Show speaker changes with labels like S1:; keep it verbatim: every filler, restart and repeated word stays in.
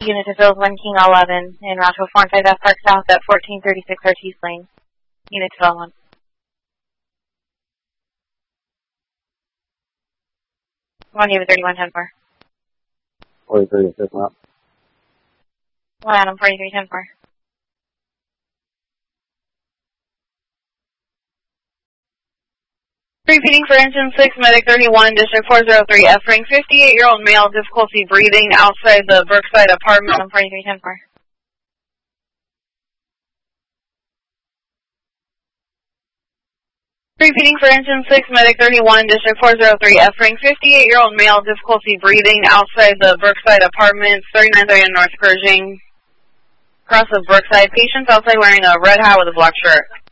S1: Unit to Field one King eleven in Route four five F Park South at fourteen thirty-six Ortiz Lane. Unit to Field one. One Unit thirty-one ten four.
S2: forty-three, fifth map.
S1: One Adam forty-three ten four.
S3: Repeating for engine six, medic thirty-one, district four zero three, F ring, fifty-eight-year-old male, difficulty breathing outside the Brookside apartment.
S1: One forty-three ten four.
S3: Repeating for engine six, medic thirty-one, district four zero three, F ring, fifty-eight-year-old male, difficulty breathing outside the Brookside apartment, thirty-nine thirty North Pershing. Cross of Brookside, patients outside wearing a red hat with a black shirt.